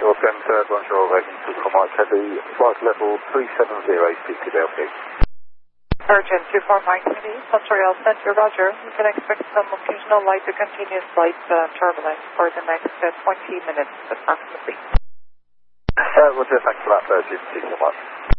Center, bonjour, ready to Comarch Heavy, flight level 370, speak to Delphi. Urgent 24 Mike City, Montreal Center, roger. You can expect some occasional light to continuous flight turbulence for the next 20 minutes approximately. Roger, thanks for that, Virgin, see you so much.